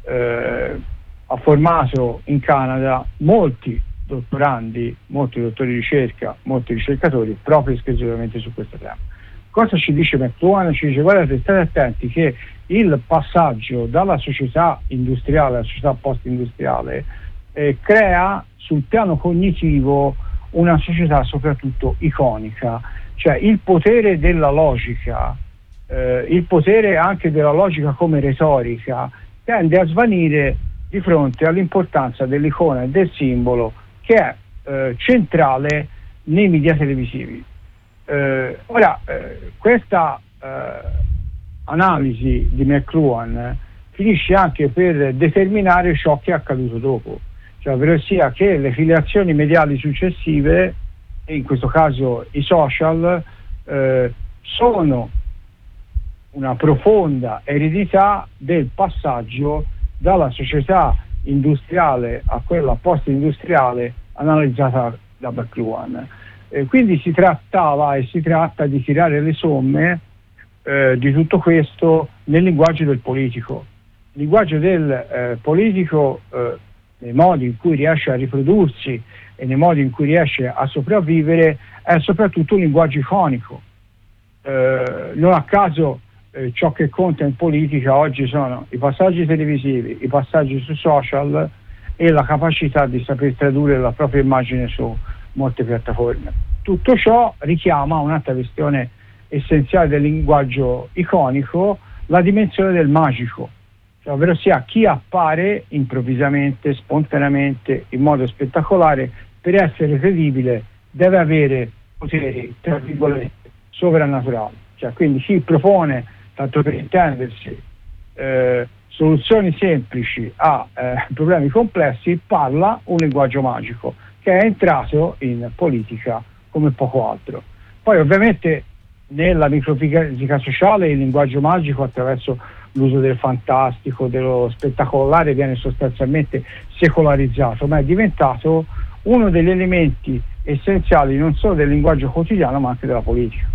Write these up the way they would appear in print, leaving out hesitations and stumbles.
ha formato in Canada molti dottorandi, molti dottori di ricerca, molti ricercatori proprio esclusivamente su questo tema. Cosa ci dice McLuhan? Ci dice: guardate, state attenti che il passaggio dalla società industriale alla società post-industriale crea sul piano cognitivo una società soprattutto iconica, cioè il potere della logica, il potere anche della logica come retorica tende a svanire di fronte all'importanza dell'icona e del simbolo che è centrale nei media televisivi. Questa analisi di McLuhan finisce anche per determinare ciò che è accaduto dopo, cioè ovvero sia che le filiazioni mediali successive, in questo caso i social, sono una profonda eredità del passaggio dalla società industriale a quella post-industriale analizzata da McLuhan. Quindi si trattava e si tratta di tirare le somme di tutto questo nel linguaggio del politico. Il linguaggio del politico, nei modi in cui riesce a riprodursi e nei modi in cui riesce a sopravvivere, è soprattutto un linguaggio iconico. Non a caso ciò che conta in politica oggi sono i passaggi televisivi, i passaggi su social e la capacità di saper tradurre la propria immagine su molte piattaforme. Tutto ciò richiama un'altra questione essenziale del linguaggio iconico, la dimensione del magico, cioè, ovvero sia chi appare improvvisamente, spontaneamente, in modo spettacolare, per essere credibile deve avere poteri, tra virgolette, sovrannaturali. Cioè, quindi chi propone, tanto per intendersi, soluzioni semplici a problemi complessi, parla un linguaggio magico che è entrato in politica come poco altro. Poi ovviamente nella microfisica sociale il linguaggio magico, attraverso l'uso del fantastico, dello spettacolare, viene sostanzialmente secolarizzato, ma è diventato uno degli elementi essenziali non solo del linguaggio quotidiano ma anche della politica.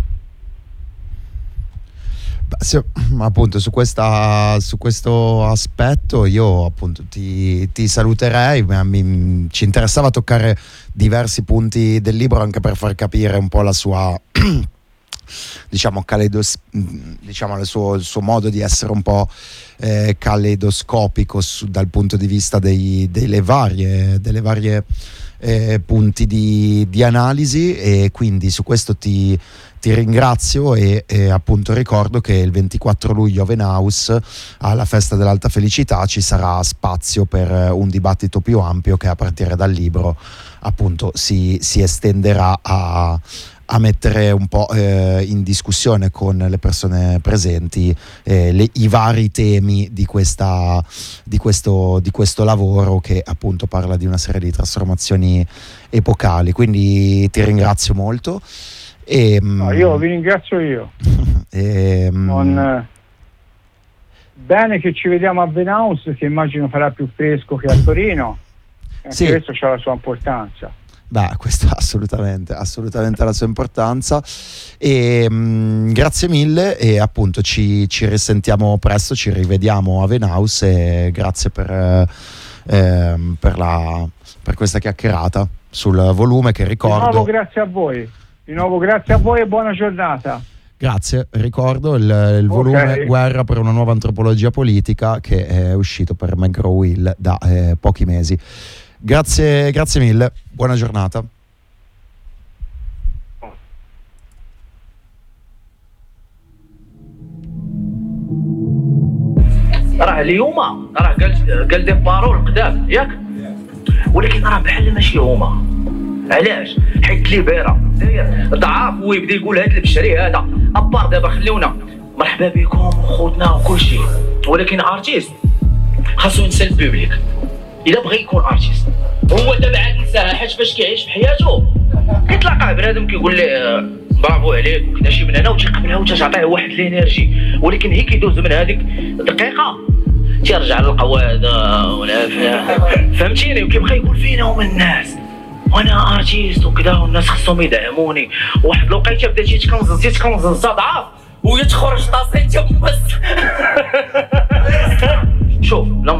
Appunto su questo aspetto io appunto ti saluterei, ci interessava toccare diversi punti del libro anche per far capire un po' la sua diciamo il suo modo di essere un po' caleidoscopico dal punto di vista delle varie punti di analisi, e quindi su questo ti ringrazio e appunto ricordo che il 24 luglio a Venhaus, alla Festa dell'Alta Felicità, ci sarà spazio per un dibattito più ampio che a partire dal libro appunto si estenderà a mettere un po' in discussione con le persone presenti i vari temi di questo lavoro, che appunto parla di una serie di trasformazioni epocali. Quindi ti ringrazio molto. Io vi ringrazio io. Bene che ci vediamo a Venhaus, che immagino farà più fresco che a Torino. Sì. Questo ha la sua importanza. Beh, questo assolutamente la sua importanza, e grazie mille, e appunto ci risentiamo presto, ci rivediamo a Venhaus, e grazie per questa chiacchierata sul volume, che ricordo. Di nuovo grazie a voi e buona giornata. Grazie, ricordo il volume Guerra per una nuova antropologia politica, che è uscito per McGraw-Hill da pochi mesi. Grazie mille, buona giornata. راه اليوم راه قال دي بارول قدام ياك، ولكن راه بحال ماشي هما. علاش؟ حيت ليبيرا ضعاف ويبدا يقول هذا البشري هذا ابار دابا خليونا مرحبا بكم خوتنا وكلشي، ولكن ارتيست خاصو ينسى البوبليك. اذا بغى يكون ارتيست هو دابا عاد ينساها، حيت فاش كيعيش في حياته كيتلاقى بنادم كيقول ليه برافو عليك وكذا شي من هنا، وتيقبلها وتعطيه واحد الانرجي، ولكن هي كيدوز من هذيك الدقيقه تيرجع للقواده ولا فهمتيني، وكيبقى يقول فينا هما الناس وانا ارتيست وكذا والناس خصهم يدعموني. واحد الوقيته بدا تيتكنزل ضعاف ويتخرج طاسي تمس. شوف